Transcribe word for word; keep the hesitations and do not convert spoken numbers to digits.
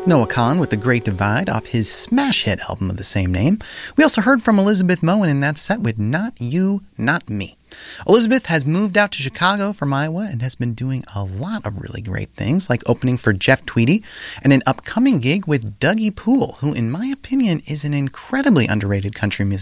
Noah Kahan with The Great Divide off his smash hit album of the same name. We also heard from Elizabeth Moen in that set with Not You, Not Me. Elizabeth has moved out to Chicago from Iowa and has been doing a lot of really great things, like opening for Jeff Tweedy and an upcoming gig with Dougie Poole, who in my opinion is an incredibly underrated country musician.